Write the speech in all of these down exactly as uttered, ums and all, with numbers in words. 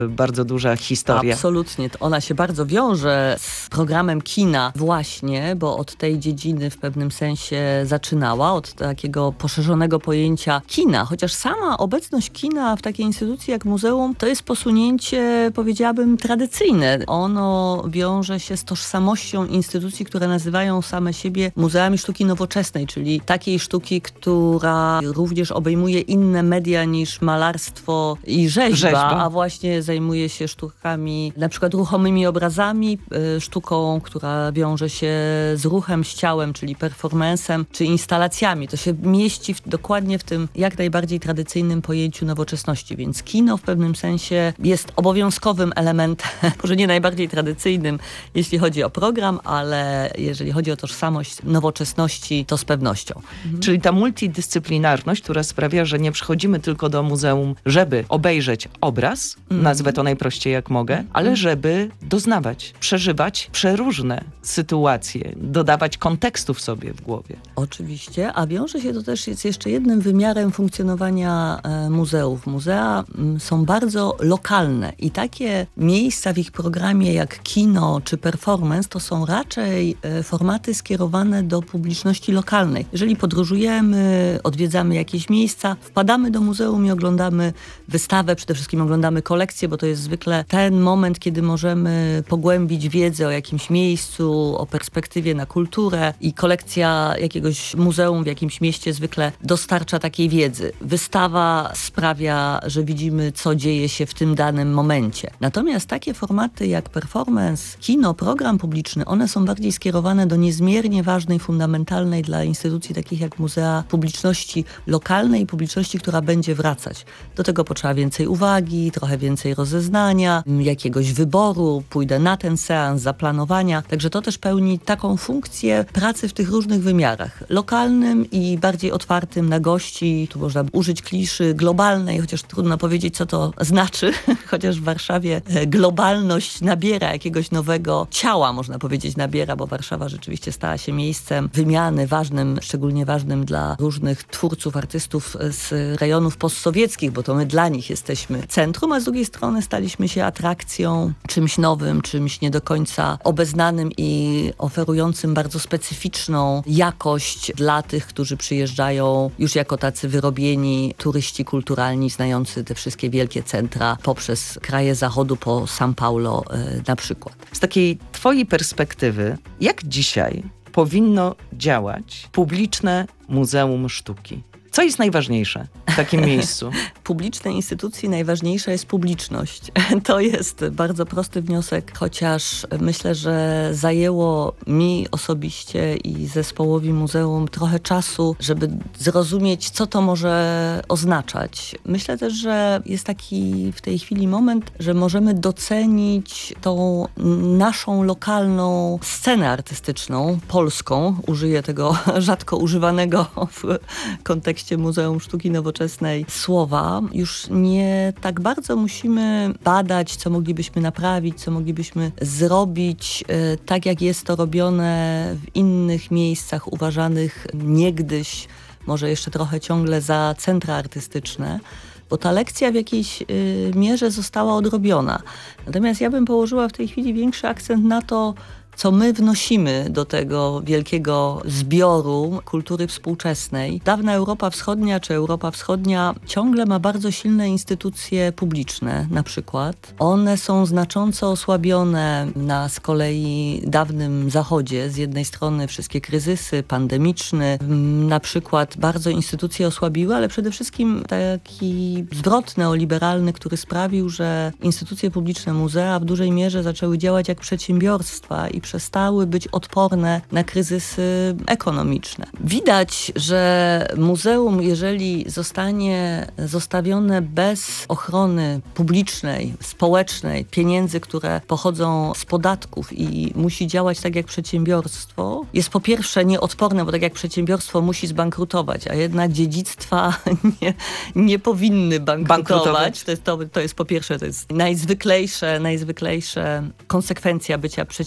bardzo duża historia. Absolutnie. Ona się bardzo wiąże z programem kina właśnie, bo od tej dziedziny w pewnym sensie zaczynała, od takiego poszerzonego pojęcia kina. Chociaż sama obecność kina w takiej instytucji jak muzeum to jest posunięcie, powiedziałabym, tradycyjne. Ono wiąże się z tożsamością instytucji, które nazywają same siebie muzeami sztuki nowoczesnej, czyli takiej sztuki, która również obejmuje inne media niż malarstwo i rzeźba, rzeźba. a właśnie zajmuje się sztukami, na przykład ruchomymi obrazami, y, sztuką, która wiąże się z ruchem, z ciałem, czyli performancem, czy instalacjami. To się mieści w, dokładnie w tym jak najbardziej tradycyjnym pojęciu nowoczesności, więc kino w pewnym sensie jest obowiązkowym elementem, może nie najbardziej tradycyjnym, jeśli chodzi o program, ale jeżeli chodzi o tożsamość nowoczesności, to z pewnością. Mhm. Czyli ta multidyscyplinarność, która sprawia, że nie przychodzimy tylko do muzeum, żeby obejrzeć obraz, mhm. nazwę to najprościej jak mogę, ale żeby doznawać, przeżywać przeróżne sytuacje, dodawać kontekstów sobie w głowie. Oczywiście, a wiąże się to też jest jeszcze jednym wymiarem funkcjonowania e, muzeów. Muzea m, są bardzo lokalne i takie miejsca w ich programie jak kino czy performance to są raczej e, formaty skierowane do publiczności lokalnej. Jeżeli podróżujemy, odwiedzamy jakieś miejsca, wpadamy do muzeum i oglądamy wystawę, przede wszystkim oglądamy kolekcję, bo to jest zwykle ten moment, kiedy możemy pogłębić wiedzę o jakimś miejscu, o perspektywie na kulturę i kolekcja jakiegoś muzeum w jakimś mieście zwykle dostarcza takiej wiedzy. Wystawa sprawia, że widzimy, co dzieje się w tym danym momencie. Natomiast takie formaty jak performance, kino, program publiczny, one są bardziej skierowane do niezmiernie ważnej, fundamentalnej dla instytucji takich jak muzea publiczności lokalnej i publiczności, która będzie wracać. Do tego potrzeba więcej uwagi, trochę więcej rozeznania, jakiegoś wyboru, pójdę na ten seans, zaplanowania. Także to też pełni taką funkcję pracy w tych różnych wymiarach. Lokalnym i bardziej otwartym na gości. Tu można użyć kliszy globalnej, chociaż trudno powiedzieć, co to znaczy. Chociaż w Warszawie globalność nabiera jakiegoś nowego ciała, można powiedzieć, nabiera, bo Warszawa rzeczywiście stała się miejscem wymiany ważnym, szczególnie ważnym dla różnych twórców, artystów z rejonów postsowieckich, bo to my dla nich jesteśmy centrum, a z drugiej strony staliśmy się atrakcją, czymś nowym, czymś nie do końca obeznanym i oferującym bardzo specyficzną jakość dla tych, którzy przyjeżdżają już jako tacy wyrobieni turyści kulturalni, znający te wszystkie wielkie centra poprzez kraje zachodu po São Paulo yy, na przykład. Z takiej twojej perspektywy, jak dzisiaj powinno działać publiczne Muzeum Sztuki? Co jest najważniejsze w takim miejscu? Publicznej instytucji najważniejsza jest publiczność. To jest bardzo prosty wniosek, chociaż myślę, że zajęło mi osobiście i zespołowi muzeum trochę czasu, żeby zrozumieć, co to może oznaczać. Myślę też, że jest taki w tej chwili moment, że możemy docenić tą naszą lokalną scenę artystyczną, polską. Użyję tego rzadko używanego w kontekście Muzeum Sztuki Nowoczesnej słowa. Już nie tak bardzo musimy badać, co moglibyśmy naprawić, co moglibyśmy zrobić, e, tak jak jest to robione w innych miejscach uważanych niegdyś, może jeszcze trochę ciągle za centra artystyczne, bo ta lekcja w jakiejś y, mierze została odrobiona. Natomiast ja bym położyła w tej chwili większy akcent na to, co my wnosimy do tego wielkiego zbioru kultury współczesnej. Dawna Europa Wschodnia czy Europa Wschodnia ciągle ma bardzo silne instytucje publiczne na przykład. One są znacząco osłabione na z kolei dawnym Zachodzie. Z jednej strony wszystkie kryzysy pandemiczne, na przykład bardzo instytucje osłabiły, ale przede wszystkim taki zwrot neoliberalny, który sprawił, że instytucje publiczne, muzea w dużej mierze zaczęły działać jak przedsiębiorstwa i przestały być odporne na kryzysy ekonomiczne. Widać, że muzeum, jeżeli zostanie zostawione bez ochrony publicznej, społecznej, pieniędzy, które pochodzą z podatków i musi działać tak jak przedsiębiorstwo, jest po pierwsze nieodporne, bo tak jak przedsiębiorstwo musi zbankrutować, a jednak dziedzictwa nie, nie powinny bankrutować. bankrutować. To jest, to, to jest po pierwsze, to jest najzwyklejsze, najzwyklejsze konsekwencja bycia przedsiębiorstwem.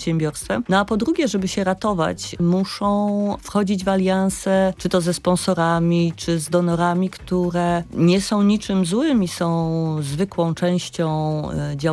państwem. No a po drugie, żeby się ratować, muszą wchodzić w alianse, czy to ze sponsorami, czy z donorami, które nie są niczym złym i są zwykłą częścią działania